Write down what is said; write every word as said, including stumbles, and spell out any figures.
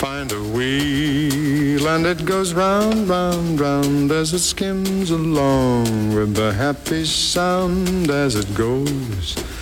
Find a wheel and it goes round, round, round as it skims along with the happy sound as it goes.